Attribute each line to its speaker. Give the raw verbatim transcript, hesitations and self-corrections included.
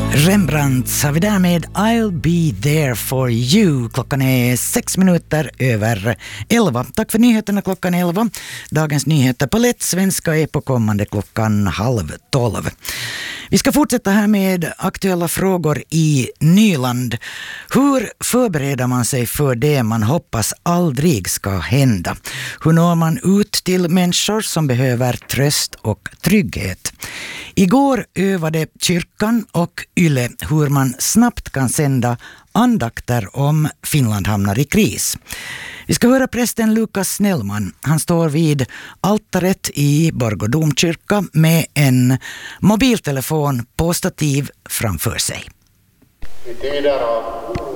Speaker 1: Rembrandt har vi därmed I'll be there for you. Klockan är sex minuter över elva. Tack för nyheterna klockan elva. Dagens nyheter på lätt svenska är på kommande klockan halv tolv. Vi ska fortsätta här med aktuella frågor i Nyland. Hur förbereder man sig för det man hoppas aldrig ska hända? Hur når man ut till människor som behöver tröst och trygghet? Igår övade kyrkan och Yle hur man snabbt kan sända andakter om Finland hamnar i kris. Vi ska höra prästen Lukas Snellman. Han står vid altaret i Borgå domkyrka med en mobiltelefon på stativ framför sig.
Speaker 2: I tider av